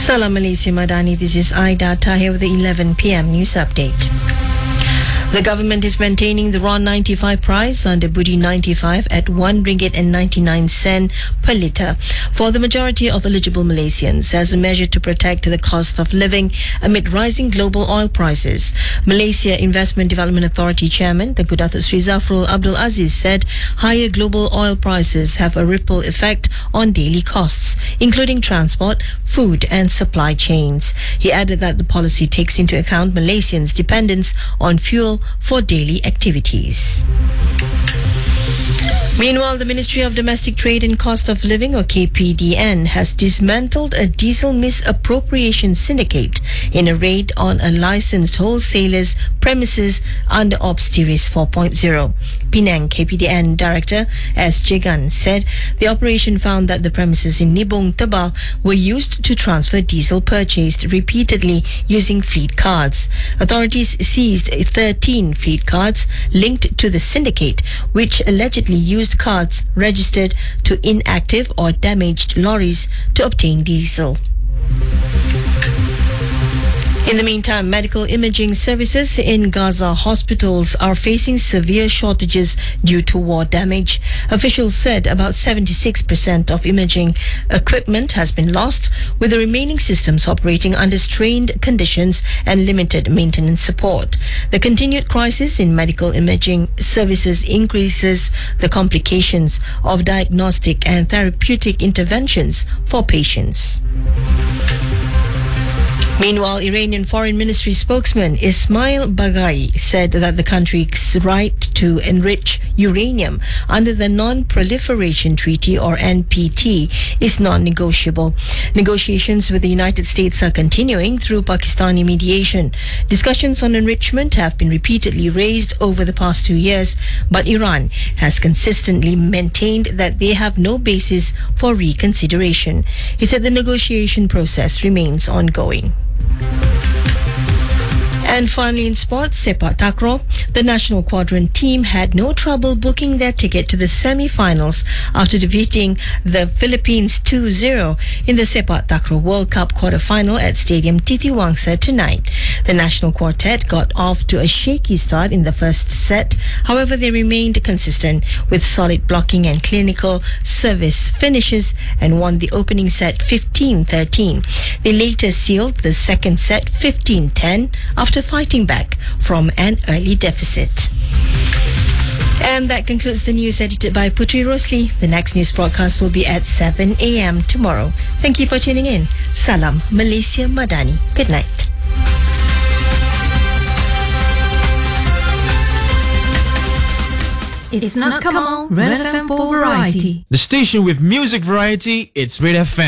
Salam Malaysia Madani, this is Aida Tahir with the 11 p.m. news update. The government is maintaining the RON 95 price under Budi 95 at RM1.99 per litre for the majority of eligible Malaysians as a measure to protect the cost of living amid rising global oil prices. Malaysia Investment Development Authority Chairman Tengku Datuk Sri Zafrul Abdul Aziz said higher global oil prices have a ripple effect on daily costs, including transport, food and supply chains. He added that the policy takes into account Malaysians' dependence on fuel for daily activities. Meanwhile, the Ministry of Domestic Trade and Cost of Living, or KPDN, has dismantled a diesel misappropriation syndicate in a raid on a licensed wholesaler's premises under Obsteris 4.0. Penang KPDN Director S. Jegan said the operation found that the premises in Nibong Tebal were used to transfer diesel purchased repeatedly using fleet cards. Authorities seized 13 fleet cards linked to the syndicate, which allegedly used cards registered to inactive or damaged lorries to obtain diesel. In the meantime, medical imaging services in Gaza hospitals are facing severe shortages due to war damage. Officials said about 76% of imaging equipment has been lost, with the remaining systems operating under strained conditions and limited maintenance support. The continued crisis in medical imaging services increases the complications of diagnostic and therapeutic interventions for patients. Meanwhile, Iranian Foreign Ministry spokesman Ismail Baghai said that the country's right to enrich uranium under the Non-Proliferation Treaty, or NPT, is non-negotiable. Negotiations with the United States are continuing through Pakistani mediation. Discussions on enrichment have been repeatedly raised over the past 2 years, but Iran has consistently maintained that they have no basis for reconsideration. He said the negotiation process remains ongoing. And finally, in sports, Sepak Takraw, the national quadrant team had no trouble booking their ticket to the semi-finals after defeating the Philippines 2-0 in the Sepak Takraw World Cup quarter-final at Stadium Titi Wangsa tonight. The national quartet got off to a shaky start in the first set. However, they remained consistent with solid blocking and clinical service finishes and won the opening set 15-13. They later sealed the second set 15-10 after fighting back from an early deficit. And that concludes the news edited by Putri Rosli. The next news broadcast will be at 7 a.m. tomorrow. Thank you for tuning in. Salam Malaysia Madani. Good night. It's not Kamal, Red FM for variety. The station with music variety, it's Red FM.